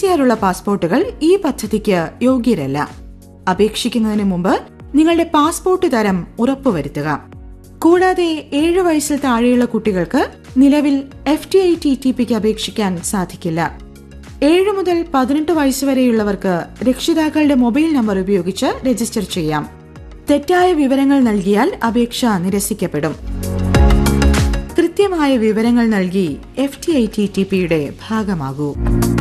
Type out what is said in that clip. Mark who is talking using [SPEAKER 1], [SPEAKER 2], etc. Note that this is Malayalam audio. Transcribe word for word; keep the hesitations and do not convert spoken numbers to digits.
[SPEAKER 1] സി ആർ ഉള്ള പാസ്പോർട്ടുകൾ ഈ പദ്ധതിക്ക് യോഗ്യരല്ല. അപേക്ഷിക്കുന്നതിന് മുമ്പ് നിങ്ങളുടെ പാസ്പോർട്ട് തരം ഉറപ്പുവരുത്തുക. കൂടാതെ ഏഴു വയസ്സിൽ താഴെയുള്ള കുട്ടികൾക്ക് നിലവിൽ F T I T T പിക്ക് അപേക്ഷിക്കാൻ സാധിക്കില്ല. ഏഴ് മുതൽ പതിനെട്ട് വയസ്സുവരെയുള്ളവർക്ക് രക്ഷിതാക്കളുടെ മൊബൈൽ നമ്പർ ഉപയോഗിച്ച് രജിസ്റ്റർ ചെയ്യാം. തെറ്റായ വിവരങ്ങൾ നൽകിയാൽ അപേക്ഷ നിരസിക്കപ്പെടും. കൃത്യമായ വിവരങ്ങൾ നൽകി F T I T T പിയുടെ ഭാഗമാകൂ.